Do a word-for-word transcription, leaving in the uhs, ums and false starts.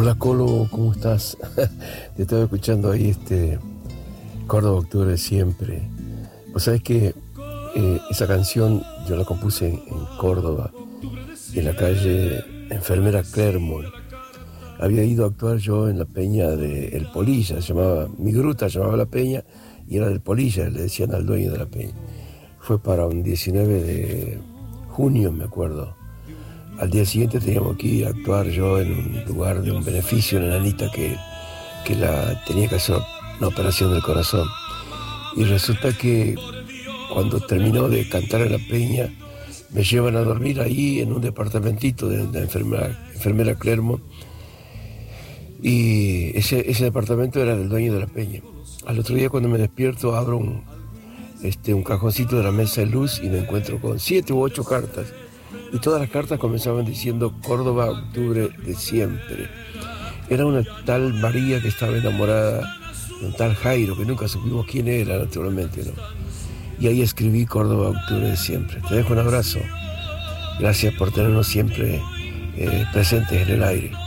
Hola Colo, ¿cómo estás? Te estaba escuchando ahí este Córdoba Octubre Siempre. Vos sabés que eh, esa canción yo la compuse en, en Córdoba, en la calle Enfermera Clermont. Había ido a actuar yo en la peña de El Polilla, se llamaba, mi gruta llamaba La Peña y era del Polilla, le decían al dueño de la peña. Fue para un diecinueve de junio, me acuerdo. Al día siguiente teníamos que ir a actuar yo en un lugar de un beneficio, una nanita que, que la, tenía que hacer una operación del corazón. Y resulta que cuando terminó de cantar en la peña, me llevan a dormir ahí en un departamentito de la enfermera, enfermera Clermont. Y ese, ese departamento era del dueño de la peña. Al otro día cuando me despierto abro un, este, un cajoncito de la mesa de luz y me encuentro con siete u ocho cartas. Y todas las cartas comenzaban diciendo Córdoba, octubre de siempre. Era una tal María que estaba enamorada de un tal Jairo, que nunca supimos quién era, naturalmente, ¿no? Y ahí escribí Córdoba, octubre de siempre. Te dejo un abrazo. Gracias por tenernos siempre eh, presentes en el aire.